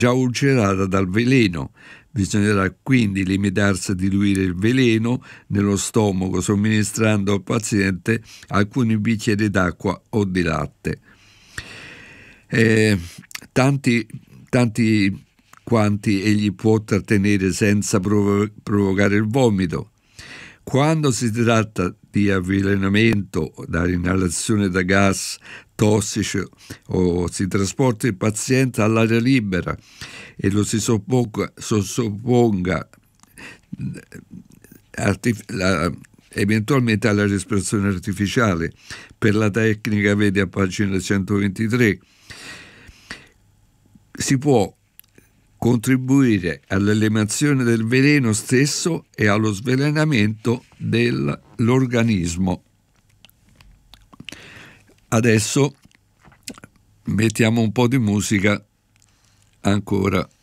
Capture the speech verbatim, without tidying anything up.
già ulcerata dal veleno. Bisognerà quindi limitarsi a diluire il veleno nello stomaco somministrando al paziente alcuni bicchieri d'acqua o di latte. Eh, tanti, tanti quanti egli può trattenere senza provo- provocare il vomito. Quando si tratta di avvelenamento da inalazione da gas tossici o si trasporta il paziente all'aria libera e lo si sottoponga, sottoponga artif- la, eventualmente alla respirazione artificiale, per la tecnica vedi a pagina centoventitré, si può contribuire all'eliminazione del veleno stesso e allo svelenamento dell'organismo. Adesso mettiamo un po' di musica ancora.